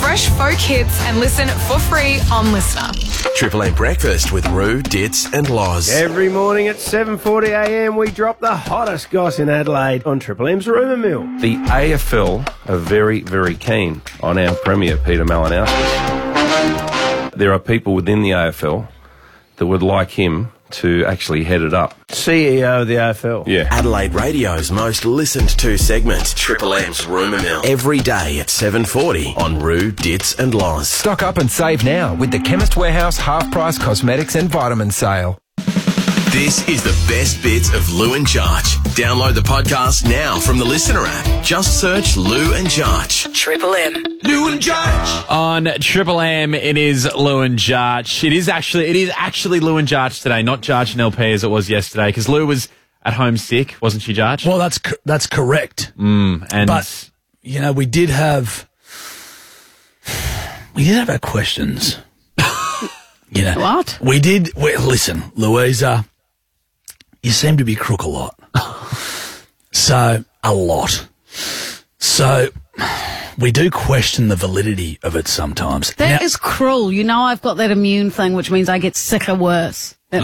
fresh folk hits and listen for free on Listener. Triple M Breakfast with Roo, Ditz and Loz. Every morning at 7:40am, we drop the hottest goss in Adelaide on Triple M's Rumour Mill. The AFL are very, very keen on our Premier, Peter Malinowski. There are people within the AFL that would like him to actually head it up. CEO of the AFL. Yeah. Adelaide Radio's most listened to segment, Triple M's Rumour Mill. Every day at 7:40 on Roo, Ditz and Loz. Stock up and save now with the Chemist Warehouse half-price cosmetics and vitamin sale. This is the best bits of Lou and Jarch. Download the podcast now from the Listener app. Just search Lou and Jarch. Triple M. Lou and Jarch. On Triple M, it is Lou and Jarch. It is actually Lou and Jarch today, not Jarch and LP as it was yesterday, because Lou was at home sick, wasn't she, Jarch? Well, that's correct. But you know, we did have our questions. You know what? Listen, Louisa, you seem to be crook a lot. A lot. So we do question the validity of it sometimes. That is cruel. You know I've got that immune thing, which means I get sicker worse.